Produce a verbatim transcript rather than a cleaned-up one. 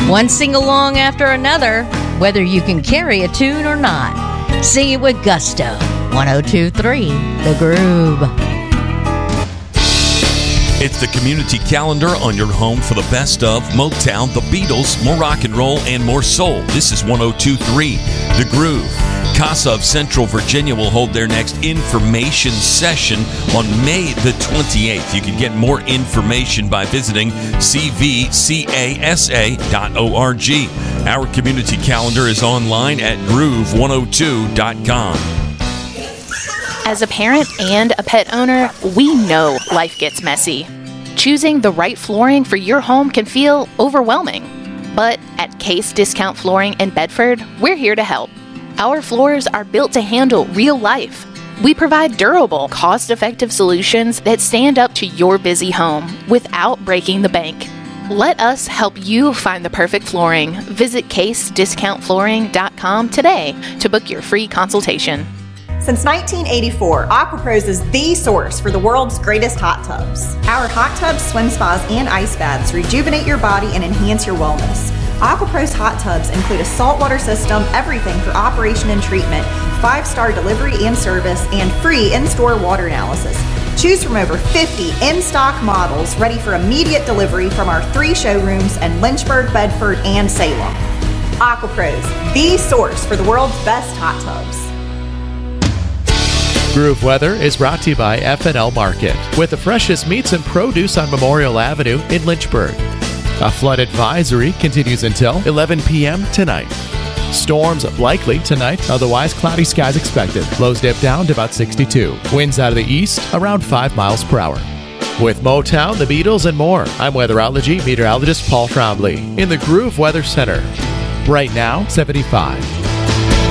One sing-along after another, whether you can carry a tune or not. Sing it with gusto. one oh two point three The Groove. It's the community calendar on your home for the best of Motown, the Beatles, more rock and roll, and more soul. This is one oh two point three The Groove. CASA of Central Virginia will hold their next information session on May the twenty-eighth. You can get more information by visiting c v casa dot org. Our community calendar is online at groove one oh two dot com. As a parent and a pet owner, we know life gets messy. Choosing the right flooring for your home can feel overwhelming. But at Case Discount Flooring in Bedford, we're here to help. Our floors are built to handle real life. We provide durable, cost-effective solutions that stand up to your busy home without breaking the bank. Let us help you find the perfect flooring. Visit case discount flooring dot com today to book your free consultation. Since nineteen eighty-four, AquaPros is the source for the world's greatest hot tubs. Our hot tubs, swim spas, and ice baths rejuvenate your body and enhance your wellness. AquaPros hot tubs include a saltwater system, everything for operation and treatment, five-star delivery and service, and free in-store water analysis. Choose from over fifty in-stock models ready for immediate delivery from our three showrooms in Lynchburg, Bedford, and Salem. AquaPros, the source for the world's best hot tubs. Groove Weather is brought to you by F and L Market, with the freshest meats and produce on Memorial Avenue in Lynchburg. A flood advisory continues until eleven p.m. tonight. Storms likely tonight, otherwise cloudy skies expected. Lows dip down to about sixty-two. Winds out of the east around five miles per hour. With Motown, the Beatles, and more, I'm weatherology meteorologist Paul Trombley in the Groove Weather Center. Right now, seventy-five.